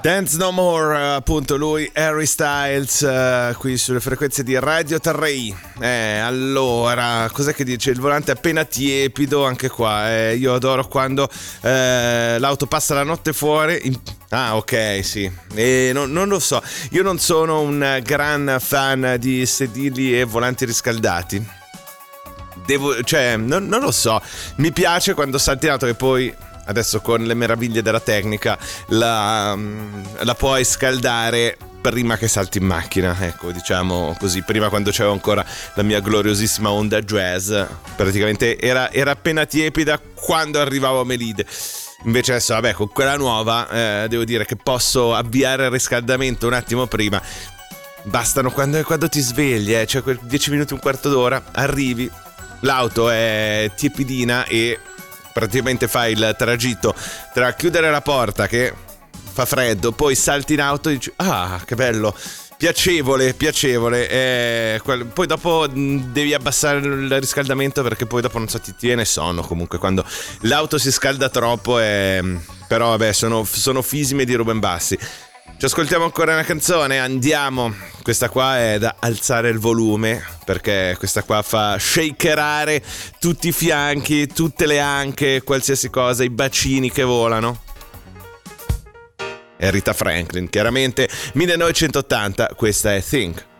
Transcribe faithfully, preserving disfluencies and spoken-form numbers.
Dance No More, appunto lui, Harry Styles, uh, qui sulle frequenze di Radio Terrei. Eh, allora, cos'è che dice? Il volante è appena tiepido, anche qua. Eh, io adoro quando eh, l'auto passa la notte fuori. In... Ah, ok, sì. E non, non lo so, io non sono un gran fan di sedili e volanti riscaldati. Devo, cioè, non, non lo so. Mi piace quando salti in auto che poi... Adesso con le meraviglie della tecnica la, la puoi scaldare prima che salti in macchina, ecco, diciamo così. Prima, quando c'avevo ancora la mia gloriosissima Honda Jazz, praticamente era, era appena tiepida quando arrivavo a Melide. Invece adesso, vabbè, con quella nuova eh, devo dire che posso avviare il riscaldamento un attimo prima. Bastano quando, quando ti svegli, eh, cioè quel dieci minuti, un quarto d'ora, arrivi, l'auto è tiepidina e praticamente fai il tragitto tra chiudere la porta che fa freddo, poi salti in auto e dici ah, che bello, piacevole, piacevole. E poi dopo devi abbassare il riscaldamento perché poi dopo non so, ti tiene sonno comunque quando l'auto si scalda troppo. E... però vabbè, sono, sono fisime di Ruben Bassi. Ci ascoltiamo ancora una canzone, andiamo. Questa qua è da alzare il volume, perché questa qua fa shakerare tutti i fianchi, tutte le anche, qualsiasi cosa, i bacini che volano. È Rita Franklin, chiaramente, millenovecentottanta, questa è Think.